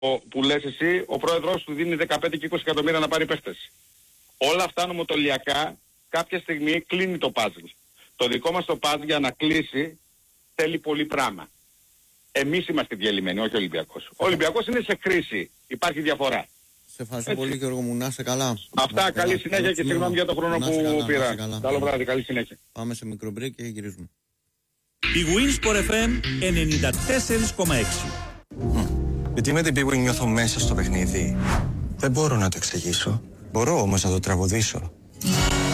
που λες εσύ, ο πρόεδρος του δίνει 15 και 20 εκατομμύρια να πάρει παίχτες. Όλα αυτά νομοτολιακά κάποια στιγμή κλείνει το παζλ. Το δικό μας το παζλ για να κλείσει θέλει πολύ πράγμα. Εμείς είμαστε διαλυμένοι, όχι ο Ολυμπιακός. Ο Ολυμπιακός είναι σε κρίση. Υπάρχει διαφορά. Σε ευχαριστώ πολύ, Γιώργο μου. Να είσαι καλά. Αυτά, καλή συνέχεια και συγγνώμη για τον χρόνο που πήρα. Καλό βράδυ, καλή συνέχεια. Πάμε σε μικρό break και γυρίζουμε. Η Winsport FM 94,6. Γιατί με την Big Win νιώθω μέσα στο παιχνίδι. Δεν μπορώ να το εξηγήσω. Μπορώ όμως να το τραγουδήσω.